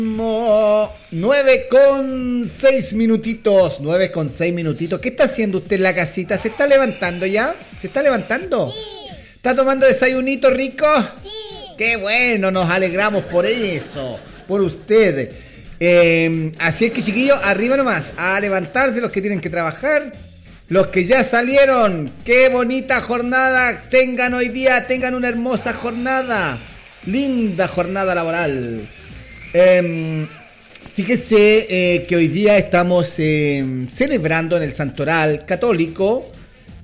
9:06 minutitos. 9:06 minutitos. ¿Qué está haciendo usted en la casita? ¿Se está levantando ya? ¿Se está levantando? Sí. ¿Está tomando desayunito rico? Sí. Qué bueno, nos alegramos por eso, por usted. Así es que, chiquillos, arriba nomás, a levantarse los que tienen que trabajar, los que ya salieron. Qué bonita jornada tengan hoy día, tengan una hermosa jornada, linda jornada laboral. Fíjese que hoy día estamos celebrando en el Santoral Católico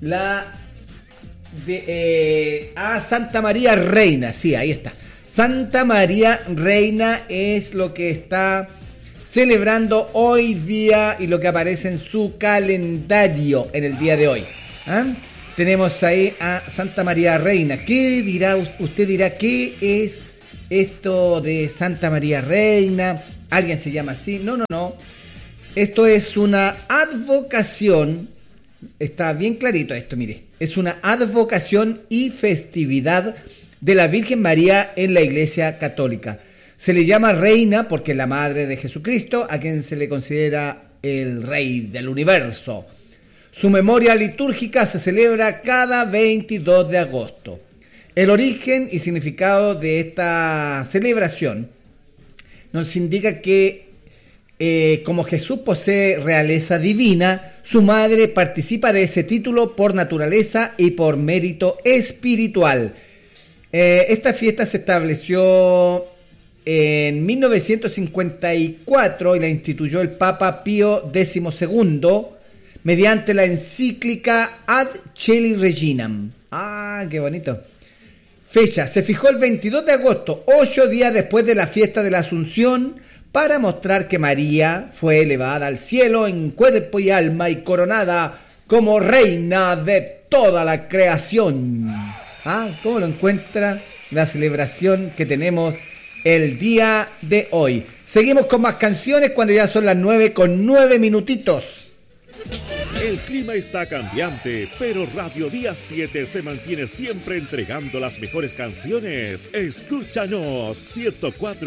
a Santa María Reina. Sí, ahí está. Santa María Reina es lo que está celebrando hoy día y lo que aparece en su calendario en el día de hoy. ¿Ah? Tenemos ahí a Santa María Reina. ¿Qué dirá? Usted dirá, ¿qué es esto de Santa María Reina? ¿Alguien se llama así? No. Esto es una advocación. Está bien clarito esto, mire. Es una advocación y festividad de la Virgen María en la Iglesia Católica. Se le llama reina porque es la madre de Jesucristo, a quien se le considera el rey del universo. Su memoria litúrgica se celebra cada 22 de agosto. El origen y significado de esta celebración nos indica que como Jesús posee realeza divina, su madre participa de ese título por naturaleza y por mérito espiritual. Esta fiesta se estableció en 1954 y la instituyó el Papa Pío XII mediante la encíclica Ad Celi Reginam. ¡Ah, qué bonito! Fecha, se fijó el 22 de agosto, 8 días después de la fiesta de la Asunción, para mostrar que María fue elevada al cielo en cuerpo y alma y coronada como reina de toda la creación. ¿Ah? ¿Cómo lo encuentra la celebración que tenemos el día de hoy? Seguimos con más canciones cuando ya son las 9:09 minutitos. El clima está cambiante, pero Radio Día 7 se mantiene siempre entregando las mejores canciones. Escúchanos, 104.